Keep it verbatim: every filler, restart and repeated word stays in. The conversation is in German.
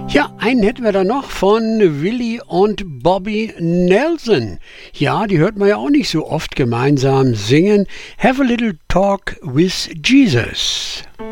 Ja, einen hätten wir da noch von Willie und Bobby Nelson. Ja, die hört man ja auch nicht so oft gemeinsam singen. Have a little talk with Jesus.